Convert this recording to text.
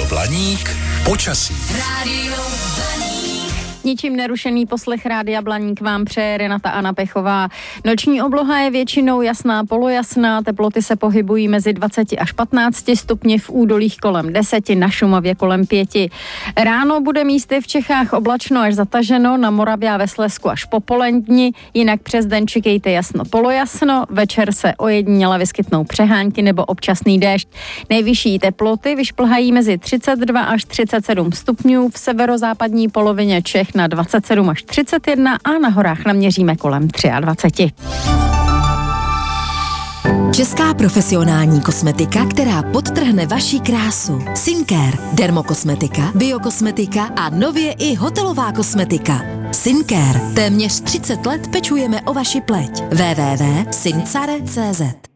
Blaník počasí. Rádio Blaník. Ničím nerušený poslech Rádia Blaník vám přeje Renata Anna Pechová. Noční obloha je většinou jasná, polojasná, teploty se pohybují mezi 20 až 15 stupni, v údolích kolem 10, na Šumavě kolem 5. Ráno bude místy v Čechách oblačno až zataženo, na Moravě a ve Slezsku až popoledni, jinak přes den čekejte jasno, polojasno, večer se ojediněle vyskytnou přehánky nebo občasný déšť. Nejvyšší teploty vyšplhají mezi 32 až 37 stupňů, v severozápadní polovině Čech na 27 až 31 a na horách naměříme kolem 23. Česká profesionální kosmetika, která podtrhne vaši krásu. Syncare, dermokosmetika, biokosmetika a nově i hotelová kosmetika. Syncare. Téměř 30 let pečujeme o vaši pleť. www.syncare.cz